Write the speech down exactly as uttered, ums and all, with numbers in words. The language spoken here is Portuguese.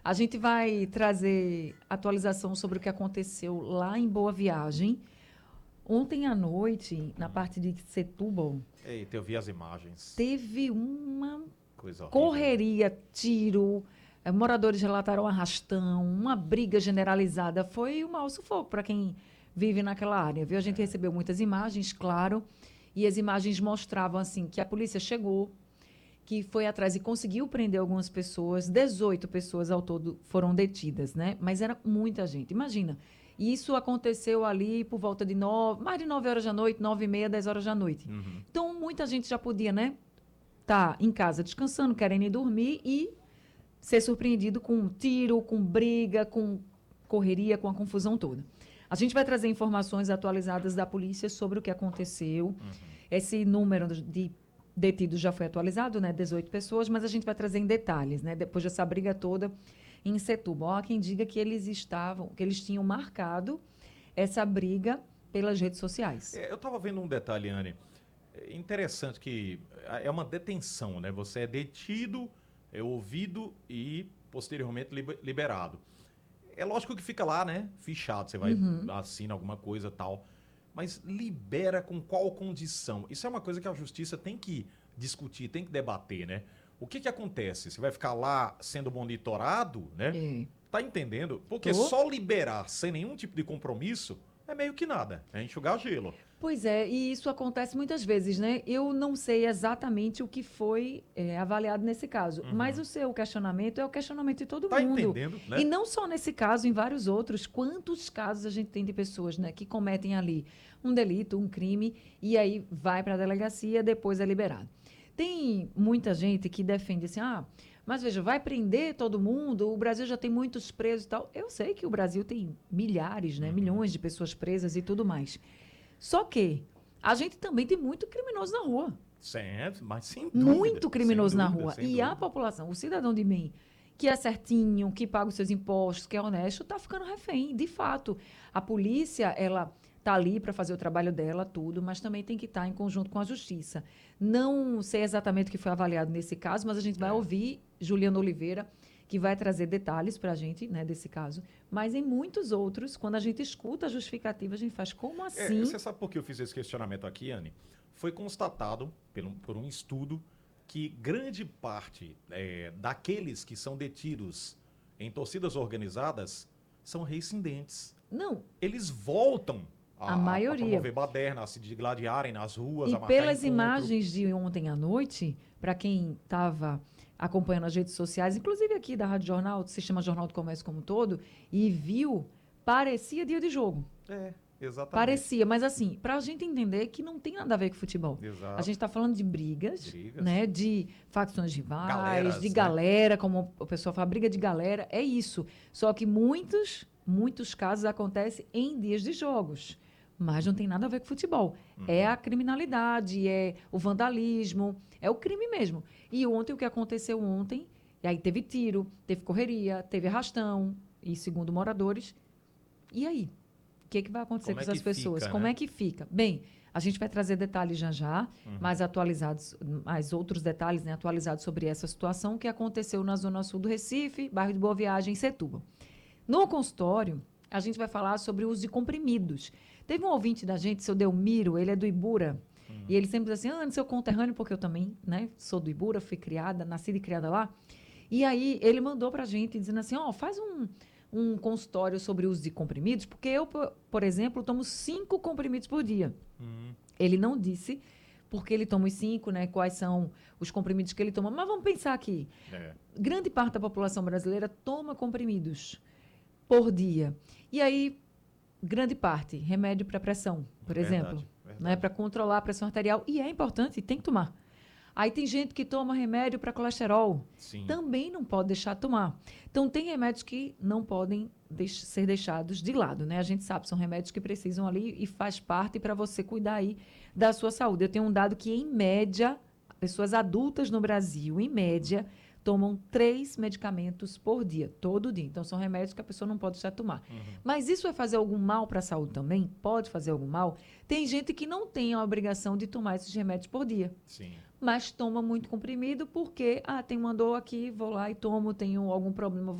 A gente vai trazer atualização sobre o que aconteceu lá em Boa Viagem. Ontem à noite, na parte de Setúbal, Eita, eu vi as imagens. teve uma Coisa horrível. correria, tiro, eh, moradores relataram arrastão, uma briga generalizada. Foi um mau sufoco para quem vive naquela área, viu? A gente recebeu muitas imagens, claro, e as imagens mostravam assim que a polícia chegou, que foi atrás e conseguiu prender algumas pessoas, dezoito pessoas ao todo foram detidas, né? Mas era muita gente. Imagina, isso aconteceu ali por volta de nove, mais de nove horas da noite, nove e meia, dez horas da noite. Uhum. Então, muita gente já podia, né? Tá em casa descansando, querendo ir dormir e ser surpreendido com um tiro, com briga, com correria, com a confusão toda. A gente vai trazer informações atualizadas da polícia sobre o que aconteceu. Uhum. Esse número de detidos já foi atualizado, né? dezoito pessoas, mas a gente vai trazer em detalhes, né? Depois dessa briga toda em Setúbal. Há quem diga que eles estavam, que eles tinham marcado essa briga pelas redes sociais. É, eu estava vendo um detalhe, Anne. É interessante que é uma detenção, né? Você é detido, é ouvido e posteriormente liberado. É lógico que fica lá, né? Fichado, você vai uhum. assina alguma coisa tal. Mas libera com qual condição? Isso é uma coisa que a justiça tem que discutir, tem que debater, né? O que que acontece? Você vai ficar lá sendo monitorado, né? É. Tá entendendo? Porque Tô. só liberar sem nenhum tipo de compromisso é meio que nada, é enxugar gelo. Pois é, e isso acontece muitas vezes, né? Eu não sei exatamente o que foi é, avaliado nesse caso, uhum. mas o seu questionamento é o questionamento de todo tá mundo. Entendendo, né? E não só nesse caso, em vários outros. Quantos casos a gente tem de pessoas, né, que cometem ali um delito, um crime, e aí vai para a delegacia, depois é liberado. Tem muita gente que defende assim, ah, mas veja, vai prender todo mundo, o Brasil já tem muitos presos e tal. Eu sei que o Brasil tem milhares, né, uhum. milhões de pessoas presas e tudo mais. Só que a gente também tem muito criminoso na rua. Certo, mas sem dúvida. Muito criminoso dúvida, na rua. E dúvida. a população, o cidadão de bem, que é certinho, que paga os seus impostos, que é honesto, está ficando refém. De fato, a polícia, ela está ali para fazer o trabalho dela, tudo, mas também tem que estar em conjunto com a justiça. Não sei exatamente o que foi avaliado nesse caso, mas a gente vai é. ouvir Juliana Oliveira, que vai trazer detalhes para a gente, né, desse caso. Mas em muitos outros, quando a gente escuta a justificativa, a gente faz, como assim? É, você sabe por que eu fiz esse questionamento aqui, Anne? Foi constatado por um, por um estudo que grande parte é, daqueles que são detidos em torcidas organizadas são reincidentes. Não. Eles voltam a, a maioria. a promover baderna, a se digladiarem nas ruas, e a marcar pelas encontro. Imagens de ontem à noite, para quem estava acompanhando as redes sociais, inclusive aqui da Rádio Jornal, do Sistema Jornal do Comércio como um todo, e viu, parecia dia de jogo. É, exatamente. Parecia, mas assim, para a gente entender que não tem nada a ver com futebol. Exato. A gente está falando de brigas, brigas, né, de facções rivais, Galeras, de né? galera, como o pessoal fala, briga de galera, é isso. Só que muitos, muitos casos acontecem em dias de jogos. Mas não tem nada a ver com futebol. Uhum. É a criminalidade, é o vandalismo, é o crime mesmo. E ontem, o que aconteceu ontem, e aí teve tiro, teve correria, teve arrastão, e segundo moradores. E aí? O que, é que vai acontecer Como com é essas pessoas? Fica, Como né? é que fica? Bem, a gente vai trazer detalhes já já, uhum. mais atualizados, mais outros detalhes, né, atualizados sobre essa situação que aconteceu na Zona Sul do Recife, bairro de Boa Viagem, em Setúbal. No consultório, a gente vai falar sobre o uso de comprimidos. Teve um ouvinte da gente, seu Delmiro, ele é do Ibura, uhum. e ele sempre diz assim, ah, seu conterrâneo, porque eu também, né, sou do Ibura, fui criada, nascida e criada lá. E aí, ele mandou pra gente, dizendo assim, ó, oh, faz um, um consultório sobre o uso de comprimidos, porque eu, por, por exemplo, tomo cinco comprimidos por dia. Uhum. Ele não disse porque ele toma os cinco, né, quais são os comprimidos que ele toma, mas vamos pensar aqui. É. Grande parte da população brasileira toma comprimidos por dia. E aí, grande parte, remédio para pressão, por verdade, exemplo, né, para controlar a pressão arterial. E é importante, tem que tomar. Aí tem gente que toma remédio para colesterol. Sim. Também não pode deixar de tomar. Então, tem remédios que não podem deix- ser deixados de lado, né? A gente sabe, são remédios que precisam ali e faz parte para você cuidar aí da sua saúde. Eu tenho um dado que, em média, pessoas adultas no Brasil, em média, tomam três medicamentos por dia, todo dia. Então, são remédios que a pessoa não pode deixar de tomar. Uhum. Mas isso vai fazer algum mal para a saúde também? Pode fazer algum mal? Tem gente que não tem a obrigação de tomar esses remédios por dia. Sim. Mas toma muito comprimido porque, ah, tem uma dor aqui, vou lá e tomo, tenho algum problema,